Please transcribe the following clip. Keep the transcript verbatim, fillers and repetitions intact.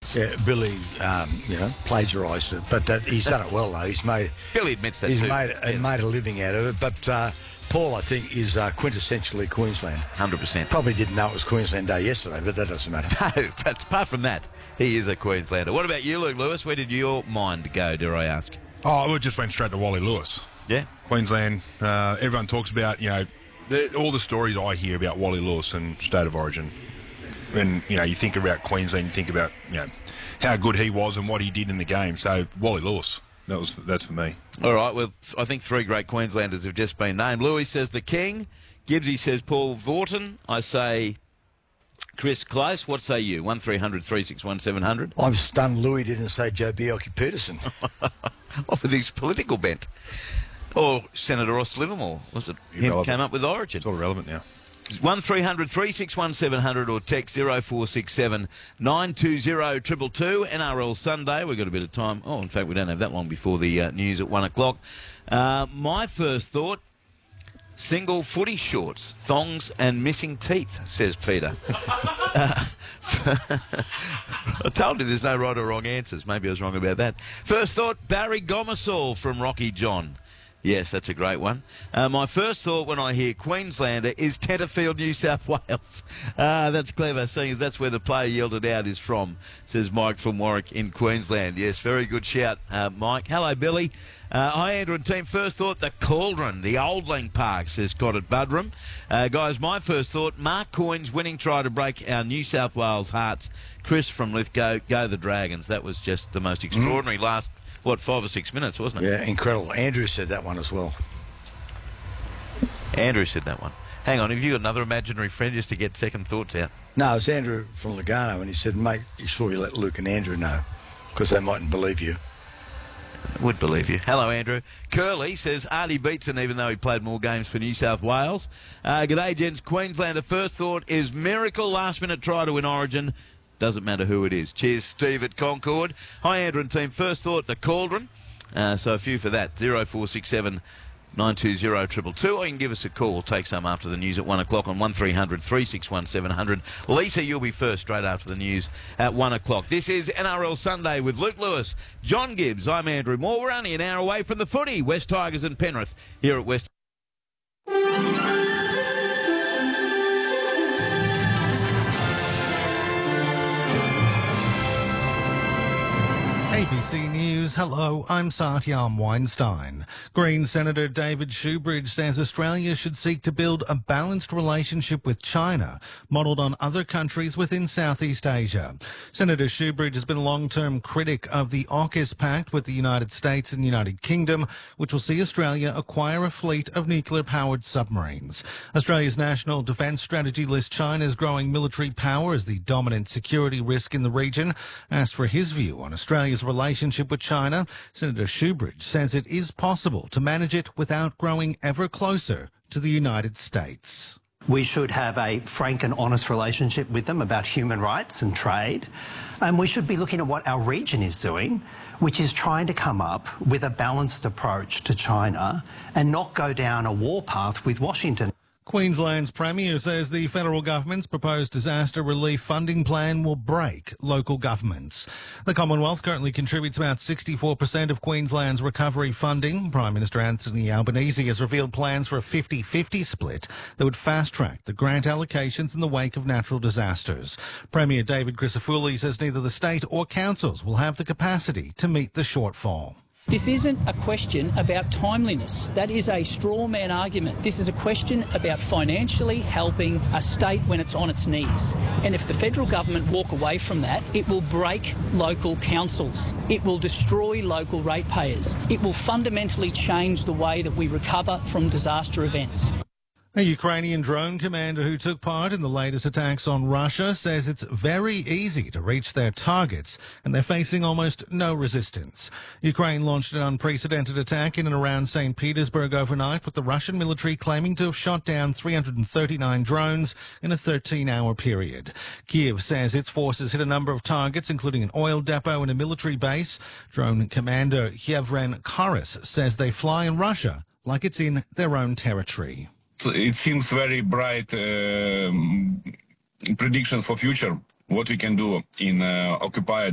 Yeah, Billy, um, you know, plagiarised it, but that, he's done it well though. He's made Billy admits that he's too. made Yeah. made a living out of it. But uh, Paul, I think, is uh, quintessentially Queensland. one hundred percent. Probably didn't know it was Queensland Day yesterday, but that doesn't matter. No, but apart from that, he is a Queenslander. What about you, Luke Lewis? Where did your mind go, dare I ask? Oh, it just went straight to Wally Lewis. Yeah. Queensland, uh, everyone talks about, you know, the, all the stories I hear about Wally Lewis and State of Origin. And, you know, you think about Queensland, you think about, you know, how good he was and what he did in the game. So, Wally Lewis, that was that's for me. All right, well, I think three great Queenslanders have just been named. Louis says the King. Gibbsy says Paul Vaughton. I say Chris Close. What say you? one three hundred three six one seven hundred. I'm stunned Louis didn't say Joe Bjelke-Petersen. What with his political bent? Or Senator Ross Livermore. Was it him who came up with Origin? It's all relevant now. one three hundred three six one seven hundred or text zero four six seven nine two zero two two two. N R L Sunday. We've got a bit of time. Oh, in fact, we don't have that long before the uh, news at one o'clock. Uh, my first thought, single footy shorts, thongs and missing teeth, says Peter. uh, I told you there's no right or wrong answers. Maybe I was wrong about that. First thought, Barry Gomersall from Rocky John. Yes, that's a great one. Uh, my first thought when I hear Queenslander is Tenterfield, New South Wales. Uh, that's clever, seeing as that's where the player yelled it out is from, says Mike from Warwick in Queensland. Yes, very good shout, uh, Mike. Hello, Billy. Uh, hi, Andrew and team. First thought, the Cauldron, the Oldling Park, says Scott at Budrum. Uh, guys, my first thought, Mark Coyne's winning try to break our New South Wales hearts. Chris from Lithgow, go the Dragons. That was just the most extraordinary mm. last... What, five or six minutes, wasn't it? Yeah, incredible. Andrew said that one as well. Andrew said that one. Hang on, have you got another imaginary friend just to get second thoughts out? No, it's Andrew from Lugano, and he said, mate, you sure you let Luke and Andrew know? Because they mightn't believe you. I would believe you. Hello, Andrew. Curly says Artie Beetson, even though he played more games for New South Wales. Uh, G'day, gents. Queenslander first thought is miracle last-minute try to win Origin. Doesn't matter who it is. Cheers, Steve at Concord. Hi, Andrew and team. First thought, the Cauldron. Uh, so a few for that. zero four six seven nine two zero two two two. Or you can give us a call. We'll take some after the news at one o'clock on one three hundred three six one seven hundred. Lisa, you'll be first straight after the news at one o'clock. This is N R L Sunday with Luke Lewis, John Gibbs. I'm Andrew Moore. We're only an hour away from the footy. West Tigers and Penrith here at West. A B C News, hello, I'm Satyam Weinstein. Green Senator David Shoebridge says Australia should seek to build a balanced relationship with China, modelled on other countries within Southeast Asia. Senator Shoebridge has been a long-term critic of the AUKUS Pact with the United States and United Kingdom, which will see Australia acquire a fleet of nuclear-powered submarines. Australia's National Defence Strategy lists China's growing military power as the dominant security risk in the region. Asked for his view on Australia's relationship with China, Senator Shoebridge says it is possible to manage it without growing ever closer to the United States. We should have a frank and honest relationship with them about human rights and trade. And we should be looking at what our region is doing, which is trying to come up with a balanced approach to China and not go down a warpath with Washington. Queensland's Premier says the federal government's proposed disaster relief funding plan will break local governments. The Commonwealth currently contributes about sixty-four percent of Queensland's recovery funding. Prime Minister Anthony Albanese has revealed plans for a fifty fifty split that would fast-track the grant allocations in the wake of natural disasters. Premier David Crisafulli says neither the state or councils will have the capacity to meet the shortfall. This isn't a question about timeliness. That is a straw man argument. This is a question about financially helping a state when it's on its knees. And if the federal government walk away from that, it will break local councils. It will destroy local ratepayers. It will fundamentally change the way that we recover from disaster events. A Ukrainian drone commander who took part in the latest attacks on Russia says it's very easy to reach their targets and they're facing almost no resistance. Ukraine launched an unprecedented attack in and around Saint Petersburg overnight, with the Russian military claiming to have shot down three hundred thirty-nine drones in a thirteen hour period. Kiev says its forces hit a number of targets, including an oil depot and a military base. Drone commander Yevhen Karas says they fly in Russia like it's in their own territory. It seems very bright uh, prediction for future, what we can do in uh, occupied